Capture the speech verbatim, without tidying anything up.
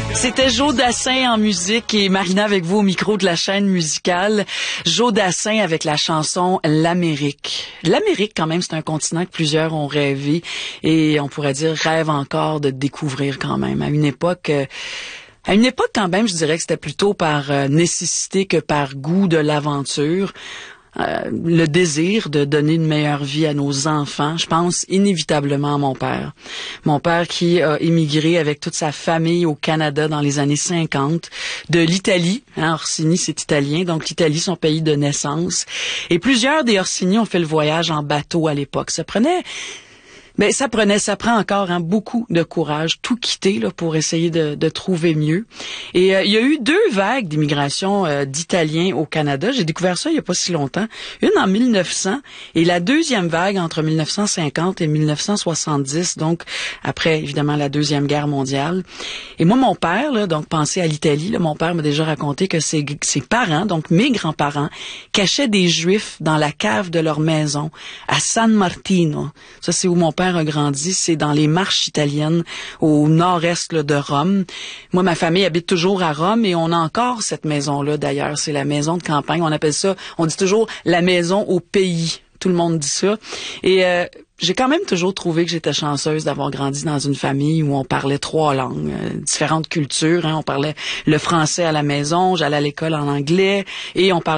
C'était Joe Dassin en musique et Marina avec vous au micro de la chaîne musicale. Joe Dassin avec la chanson L'Amérique. L'Amérique, quand même, c'est un continent que plusieurs ont rêvé et on pourrait dire rêve encore de découvrir quand même. À une époque... Euh, À une époque, quand même, je dirais que c'était plutôt par euh, nécessité que par goût de l'aventure. Euh, le désir de donner une meilleure vie à nos enfants. Je pense inévitablement à mon père. Mon père qui a émigré avec toute sa famille au Canada dans les années cinquante, de l'Italie. Hein, Orsini, c'est italien, donc l'Italie, son pays de naissance. Et plusieurs des Orsini ont fait le voyage en bateau à l'époque. Ça prenait... Ben ça prenait, ça prend encore hein, beaucoup de courage, tout quitter là pour essayer de, de trouver mieux. Et euh, il y a eu deux vagues d'immigration euh, d'Italiens au Canada. J'ai découvert ça il y a pas si longtemps. Une en mille neuf cents et la deuxième vague entre mille neuf cent cinquante et mille neuf cent soixante-dix. Donc après évidemment la deuxième guerre mondiale. Et moi mon père là, donc pensez à l'Italie. Là, mon père m'a déjà raconté que ses, ses parents, donc mes grands-parents, cachaient des Juifs dans la cave de leur maison à San Martino. Ça c'est où mon père a grandi, c'est dans les marches italiennes au nord-est là, de Rome. Moi, ma famille habite toujours à Rome et on a encore cette maison-là d'ailleurs. C'est la maison de campagne. On appelle ça, on dit toujours la maison au pays. Tout le monde dit ça. Et euh, j'ai quand même toujours trouvé que j'étais chanceuse d'avoir grandi dans une famille où on parlait trois langues, euh, différentes cultures. Hein. On parlait le français à la maison, j'allais à l'école en anglais et on parlait